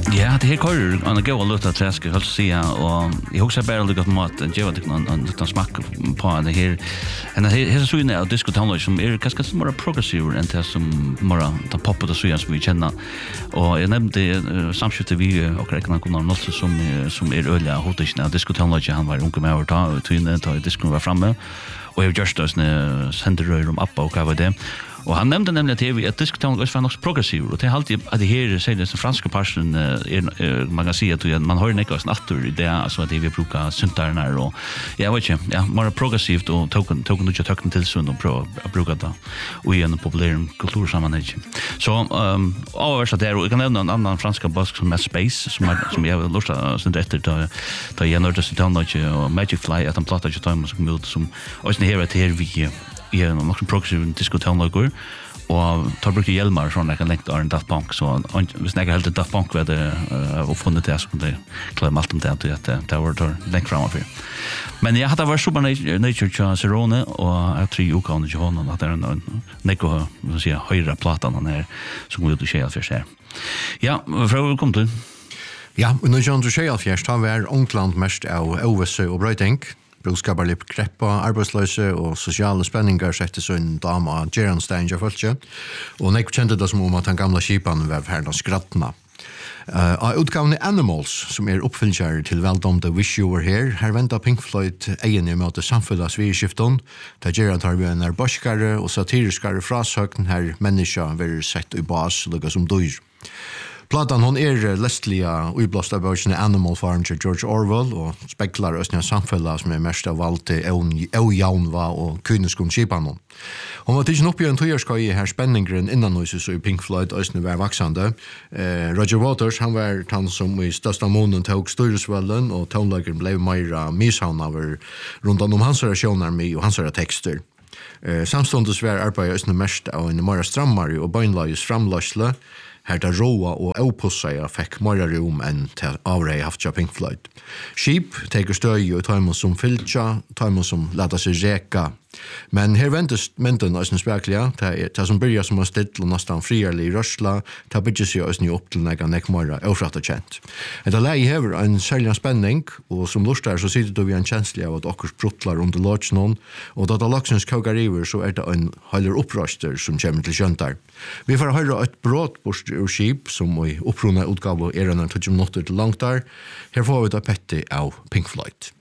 Ja, det här kör han går lite att jag ska säga och jag också bara lite mat ge vad en liten smak på det här. Och det är så inne att diskutera som är ganska mer progressive än det som mer ta poppa det så som vi känner. Och jag nämnde samskifte vi och räkna kunna något som är öliga hotisna diskutera han var ung med att ta diskutera framme. Och jag just då sender appa och vad det. Och han nämnde nämligen att diskutera också var nog progressiv och det är alltid att det här säger det franska parten man kan säga att man har inte natur i det alltså att vi brukar syntarna och jag vet inte ja mer progressivt och token du token till sund och brukar det och i en populär kultursammanhang så överst där och kan nämna en annan franska bask som är Space som jag vill lusta sen efter ta igen och det och Magic Fly att han plattar ju Thomas som och sen här vi är någon progressiv diskutera och tar brukar hjälmar från jag längt är en Daft Punk så vi snackar helt Daft Punk vad det och funnit det som det kläm allt om det att det var längt framför. Men jag hade varit super nature Serone och jag tror ju kan ju honom att det är en Nico så säga höjra platan han är som går ut och sker för sig. Ja, välkommen till. Ja, och nu John Duchel fjärst har vi Onkland mest av OVC och Brøyting. Broskapar lipp kreppa, arbeidsløse og sosiale spenningar setter så en dama Geron Stein og følge. Og nek kjente det som om at den gamla kipan var herna skrattna. Av utgavene Animals, som oppfyllkjær til veldomte Wish You Were Here, her venter Pink Floyd egen i møte samfunnsvirskiften, der Geron tar vi en barskare og satiriskare frasøkten her menneska vil sett i bas, lukka som dyr. Platan hon lestliga uiblåsta bøkene Animal Farm til George Orwell og speklar østene samfunnet som mest av alt til jaunva og kyneskum kipanon. Hon var tidsen oppi en tøyerskøy i her spenningren innan noises og Pink Floyd østene var vaksande. Roger Waters, han var han som i størsta månen tog styresvellen og tonelager ble meira mishavnaver rundt om hans relasjoner med og hans tekster. Samstundes var arbeid østene mest av en mer strammare og bøgnlages framløsle her der råa og avpusseier fikk mer rom enn til avrei haft av Pink Floyd. Skip teker støy og tøymon som fyltja, tøymon som leta seg reka. Men her ventes menten øsne spekliga, det som byrja som har stilt og nastan friarlig i rørsla, det bygger seg øsne opp til nek mora ofrata kjent. Etter lei hever en særlig spenning, og som lustar så sitter vi en kjenslig av at okkurs brutlar under låtsnån, og da da laksens kaukar iver så det en heiler opprøster som kommer til kjøntar. Vi får høyre et brått bort ur skip, som i opprona utgave en 20 minutter til langt der. Her får vi da petti av Pink Floyd.